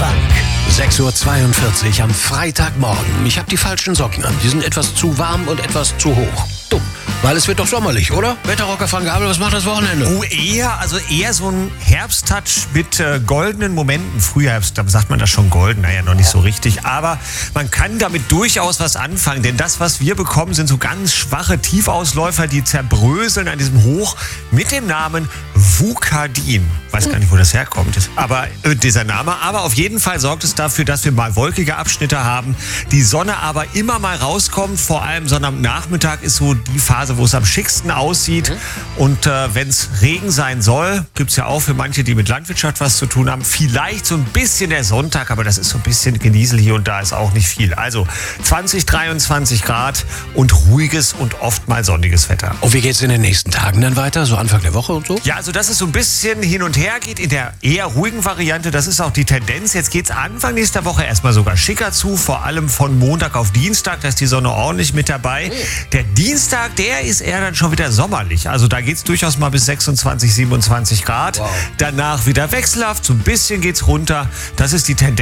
Frank. 6:42 Uhr am Freitagmorgen. Ich habe die falschen Socken an. Die sind etwas zu warm und etwas zu hoch. Dumm. Weil es wird doch sommerlich, oder? Wetterrocker Frank Gabel, was macht das Wochenende? Oh, eher so ein Herbsttouch mit goldenen Momenten. Frühherbst, da sagt man das schon golden, naja, noch nicht so richtig. Aber man kann damit durchaus was anfangen, denn das, was wir bekommen, sind so ganz schwache Tiefausläufer, die zerbröseln an diesem Hoch mit dem Namen Vucadin. Weiß gar nicht, wo das herkommt, aber dieser Name. Aber auf jeden Fall sorgt es dafür, dass wir mal wolkige Abschnitte haben, die Sonne aber immer mal rauskommt. Vor allem Sonnabendnachmittag ist so die Phase, wo es am schicksten aussieht. Und wenn es Regen sein soll, gibt es ja auch für manche, die mit Landwirtschaft was zu tun haben, vielleicht so ein bisschen der Sonntag, aber das ist so ein bisschen Geniesel hier und da, ist auch nicht viel. Also 20, 23 Grad und ruhiges und oft mal sonniges Wetter. Und wie geht's in den nächsten Tagen dann weiter? So Anfang der Woche und so? Ja, also dass es so ein bisschen hin und her geht in der eher ruhigen Variante, das ist auch die Tendenz. Jetzt geht's Anfang nächster Woche erstmal sogar schicker zu, vor allem von Montag auf Dienstag, da ist die Sonne ordentlich mit dabei. Der Dienstag, der ist eher dann schon wieder sommerlich. Also da geht's durchaus mal bis 26, 27 Grad. Wow. Danach wieder wechselhaft, so ein bisschen geht's runter. Das ist die Tendenz.